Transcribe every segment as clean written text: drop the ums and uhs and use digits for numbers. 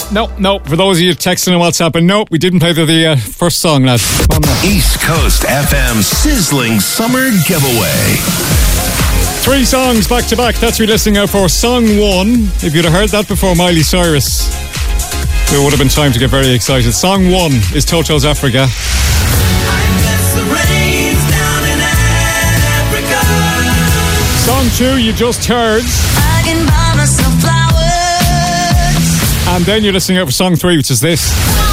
No. For those of you texting and WhatsApping, no, we didn't play the first song, lads. East Coast FM Sizzling Summer Giveaway. 3 songs back to back. That's what you're listening out for. Song 1. If you'd have heard that before, Miley Cyrus, there would have been time to get very excited. Song 1 is Toto's Africa. Song 2 you just heard. I can buy myself flowers. And then you're listening out for Song 3, which is this.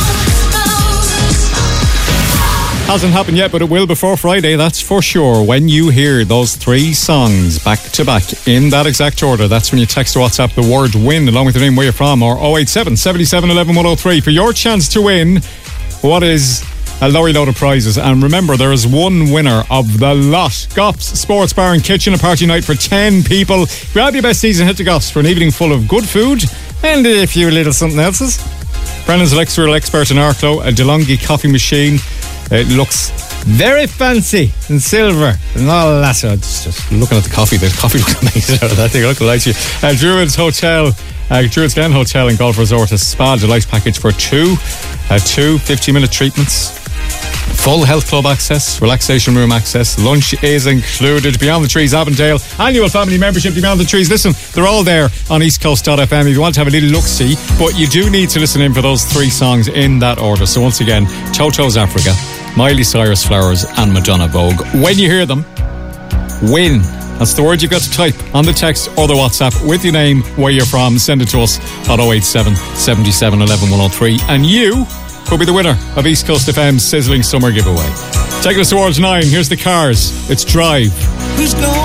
Hasn't happened yet, but it will before Friday, that's for sure. When you hear those 3 songs back to back in that exact order, that's when you text or WhatsApp the word win along with your name, where you're from, or 087 77 11 103 for your chance to win what is a lorry load of prizes. And remember, there is one winner of the lot. Goff's Sports Bar and Kitchen, a party night for 10 people. Grab your best season, head to Goff's for an evening full of good food and a few little something else's. Brennan's electrical expert in Arklow, a DeLonghi coffee machine. It looks very fancy and silver and all that. Just looking at the coffee looks amazing out of that thing. I can lie to you. Druids Hotel, Druids Glen Hotel and Golf Resort, a spa delight package for 2 50-minute treatments. Full health club access, relaxation room access, lunch is included. Beyond the Trees, Avondale, annual family membership, Beyond the Trees. Listen, they're all there on eastcoast.fm if you want to have a little look-see, but you do need to listen in for those 3 songs in that order. So once again, Toto's Africa, Miley Cyrus Flowers and Madonna Vogue. When you hear them, win. That's the word you've got to type on the text or the WhatsApp with your name, where you're from. Send it to us at 087 77 11 103 and you could be the winner of East Coast FM's Sizzling Summer Giveaway. Taking us towards 9, here's the Cars. It's Drive. Who's going